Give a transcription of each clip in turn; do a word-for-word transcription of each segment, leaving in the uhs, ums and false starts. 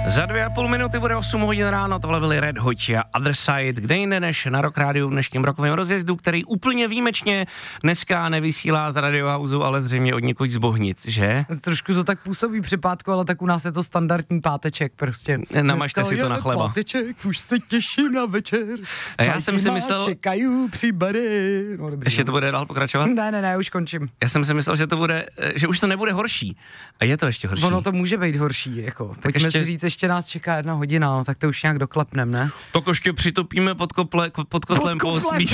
Za dvě a půl minuty bude osm hodin ráno, tohle byly Red Hot a Other Side, kde jinde než na Rock Rádiu v dnešním rokovém rozjezdu, který úplně výjimečně dneska nevysílá z Radio Houseu, ale zřejmě od někud z Bohnic, že? Trošku to tak působí při pátku, ale tak u nás je to standardní páteček prostě. Namažte si to na chleba. Páteček, už se těším na večer. A já jsem si myslel... Čekají při bary. No, dobrý, ještě to bude dál pokračovat? Ne, ne, ne, už končím. Já jsem si myslel, že to bude, že už to nebude horší. A je to ještě horší. Ono to může být horší, jako. Pojďme ještě... si říct, ještě nás čeká jedna hodina, no, tak to už nějak doklepnem, ne? Tak ještě přitopíme pod, kople, pod kotlem po osmí.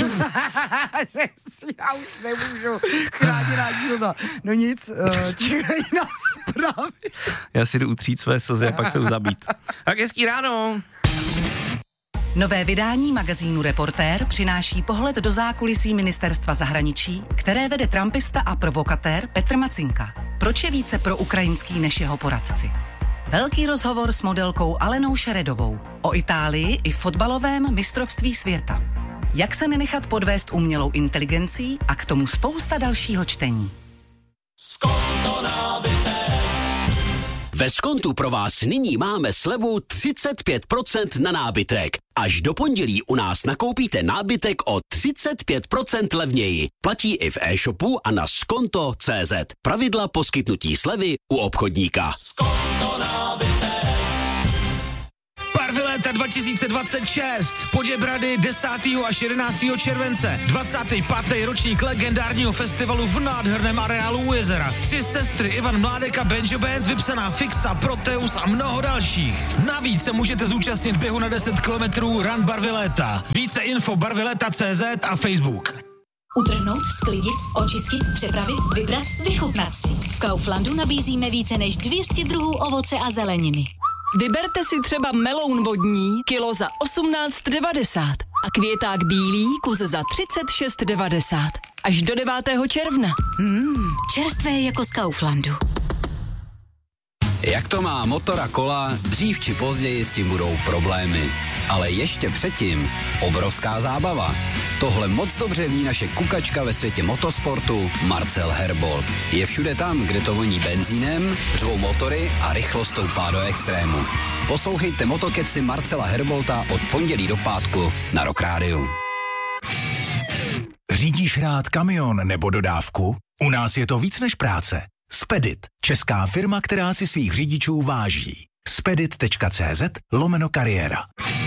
Já už nemůžu, chráněná dílna. No nic, uh, čekají nás zprávy. Já si jdu utřít své slzy a pak se jdu zabít. Tak hezký ráno. Nové vydání magazínu Reportér přináší pohled do zákulisí ministerstva zahraničí, které vede trumpista a provokatér Petr Macinka. Proč je více pro ukrajinský než jeho poradci? Velký rozhovor s modelkou Alenou Šeredovou o Itálii i fotbalovém mistrovství světa. Jak se nenechat podvést umělou inteligencí a k tomu spousta dalšího čtení. Ve Skontu pro vás nyní máme slevu třicet pět procent na nábytek. Až do pondělí u nás nakoupíte nábytek o třicet pět procent levněji. Platí i v e-shopu a na skonto tečka cé zet. Pravidla poskytnutí slevy u obchodníka. Skonto nábytek. Barviléta dva tisíce dvacet šest. Poděbrady desátého až jedenáctého července. dvacátý pátý ročník legendárního festivalu v nádherném areálu u jezera. Tři sestry Ivan Mládek a Benjo Band, vypsaná Fixa, Proteus a mnoho dalších. Navíc se můžete zúčastnit běhu na deset kilometrů Run Barviléta. Více info barviléta tečka cé zet a Facebook. Utrhnout, sklidit, očistit, přepravit, vybrat, vychutnat si. V Kauflandu nabízíme více než dvě stě druhů ovoce a zeleniny. Vyberte si třeba meloun vodní, kilo za osmnáct devadesát a květák bílý, kus za třicet šest devadesát. Až do devátého června. Mmm, čerstvé jako z Kauflandu. Jak to má motor a kola, dřív či později s tím budou problémy. Ale ještě předtím obrovská zábava. Tohle moc dobře ví naše kukačka ve světě motosportu Marcel Herbold. Je všude tam, kde to voní benzínem, řvou motory a rychlost stoupá do extrému. Poslouchejte motokeci Marcela Herbolta od pondělí do pátku na Rock Rádiu. Řídíš rád kamion nebo dodávku? U nás je to víc než práce. Spedit, česká firma, která si svých řidičů váží. spedit tečka cé zet lomeno kariéra.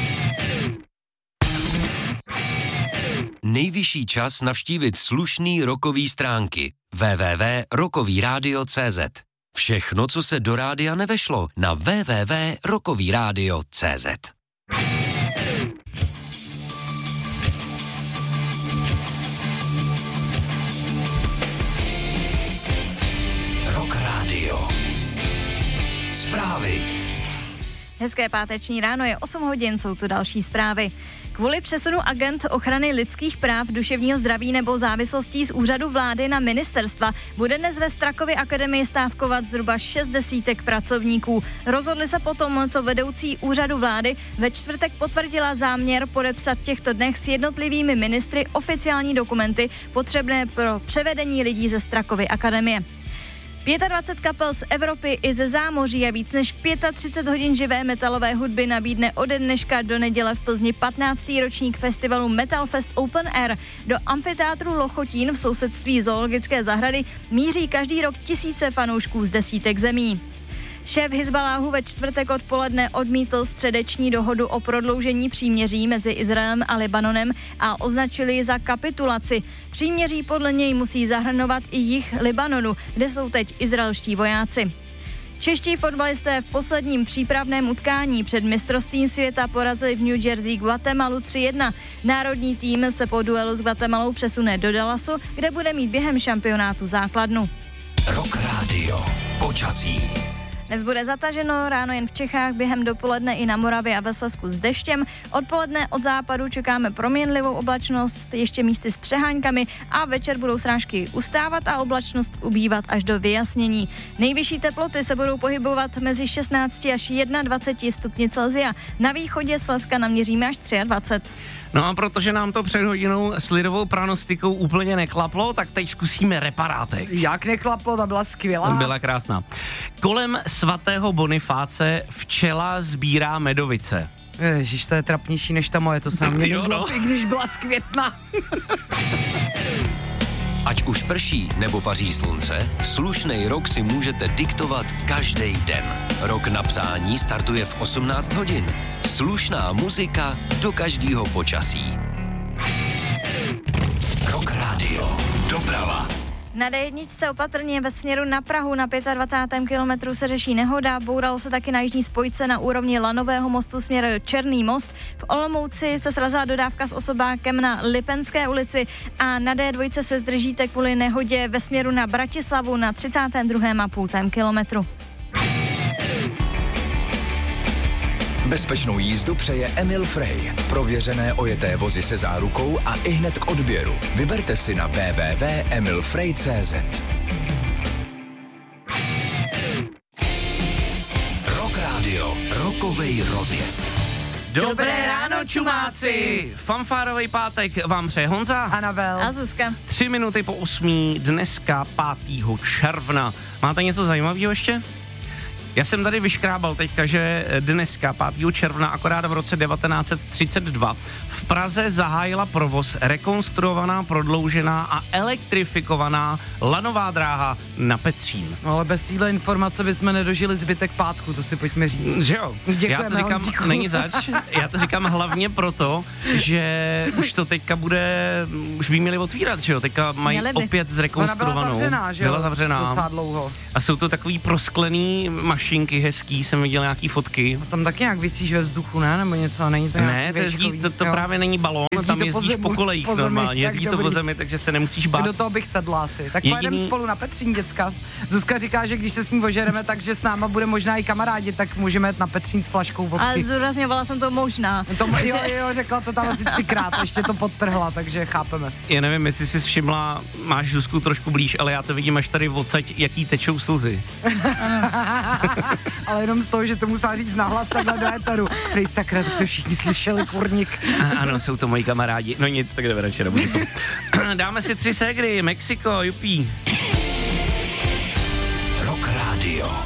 Nejvyšší čas navštívit slušný rockový stránky. w w w tečka rockový rádio tečka cé zet. Všechno, co se do rádia nevešlo, na w w w tečka rockový rádio tečka cé zet. Rock Rádio. Zprávy. Hezké páteční ráno, je osm hodin, jsou tu další zprávy. Kvůli přesunu agent ochrany lidských práv, duševního zdraví nebo závislostí z úřadu vlády na ministerstva bude dnes ve Strakově akademii stávkovat zhruba šest desítek pracovníků. Rozhodli se potom, co vedoucí úřadu vlády ve čtvrtek potvrdila záměr podepsat v těchto dnech s jednotlivými ministry oficiální dokumenty potřebné pro převedení lidí ze Strakovy akademie. dvacet pět kapel z Evropy i ze zámoří a víc než třicet pět hodin živé metalové hudby nabídne ode dneška do neděle v Plzni patnáctý ročník festivalu Metal Fest Open Air. Do amfiteátru Lochotín v sousedství zoologické zahrady míří každý rok tisíce fanoušků z desítek zemí. Šéf Hizbaláhu ve čtvrtek odpoledne odmítl středeční dohodu o prodloužení příměří mezi Izraelem a Libanonem a označili ji za kapitulaci. Příměří podle něj musí zahrnovat i jih Libanonu, kde jsou teď izraelští vojáci. Čeští fotbalisté v posledním přípravném utkání před mistrovstvím světa porazili v New Jersey Guatemalu tři jedna. Národní tým se po duelu s Guatemalou přesune do Dallasu, kde bude mít během šampionátu základnu. Rock Rádio. Počasí. Dnes bude zataženo, ráno jen v Čechách, během dopoledne i na Moravě a ve Slezsku s deštěm. Odpoledne od západu čekáme proměnlivou oblačnost, ještě místy s přeháňkami a večer budou srážky ustávat a oblačnost ubývat až do vyjasnění. Nejvyšší teploty se budou pohybovat mezi šestnáct až dvacet jedna stupni Celsia. Na východě Slezska naměříme až dvacet tři. No a protože nám to před hodinou s lidovou pranostikou úplně neklaplo, tak teď zkusíme reparátek. Jak neklaplo, ta byla skvělá. Byla krásná. Kolem svatého Bonifáce včela sbírá medovice. Ježiš, to je trapnější než ta moje, to se na mě Jo, nezlob, no. i když byla z května. Ať už prší nebo paří slunce, slušnej rok si můžete diktovat každý den. Rok na přání startuje v osmnáct hodin. Slušná muzika do každého počasí. Rock Radio. Doprava. Na dé jedna opatrně ve směru na Prahu na dvacátém pátém kilometru se řeší nehoda, bouralo se taky na jižní spojce na úrovni Lanového mostu směr Černý most. V Olomouci se srazila dodávka s osobákem na Lipenské ulici a na dé dva se zdržíte kvůli nehodě ve směru na Bratislavu na třicátém druhém a půl kilometru. Bezpečnou jízdu přeje Emil Frey. Prověřené ojeté vozy se zárukou a ihned k odběru. Vyberte si na w w w tečka emil frey tečka c z. Rock Radio. Rokovej rozjezd. Dobré ráno, čumáci! Fanfárový pátek vám přeje Honza. Anabel. A Zuzka. Tři minuty po osmí, dneska pátého června. Máte něco zajímavého ještě? Já jsem tady vyškrábal teďka, že dneska pátého června, akorát v roce devatenáct set třicet dva, v Praze zahájila provoz rekonstruovaná, prodloužená a elektrifikovaná lanová dráha na Petřín. No, ale bez téhle informace bychom nedožili zbytek pátku, to si pojďme říct. Že jo? Děkujeme, Já to říkám, Honzíku. není zač, já to říkám hlavně proto, že už to teďka bude, už by měli otvírat, že jo? Teďka mají Měli by. opět Ona zrekonstruovanou. byla zavřená, že jo? Byla zavřená. Docela dlouho. A jsou to takový prosklený mašinky hezký, jsem viděl nějaký fotky. A tam taky nějak visíš ve vzduchu, ne? Nebo něco, není to Ne, nějaký to, jezdí, výškový, to, to jo? právě není balón, Jezdí tam to po jezdíš zemi, po kolejích po zemi, normálně, tak jezdí to po dobrý. zemi, takže se nemusíš bát. Do toho bych sedla asi. Tak Jediný- pojedeme spolu na Petřín, děcka. Zuzka říká, že když se s ní ožereme, takže s náma bude možná i kamarádi, tak můžeme jet na Petřín s flaškou Ale vodky. zdůrazňovala jsem to možná. To, jo, jo, řekla to tam asi třikrát, ještě to podtrhla, takže chápeme. Já nevím, jestli jsi všimla, máš Zuzku trošku blíž, ale já to vidím až tady odsaď, jaký tečou slzy. Ale jenom z toho, že to musela říct nahlas takhle do éteru. Prej sakra, tak to všichni slyšeli, kurník. A, ano, jsou to moji kamarádi. No nic, tak jdeme radši na muziku. Dáme si tři ségry, Mexiko, jupí. Rock Radio.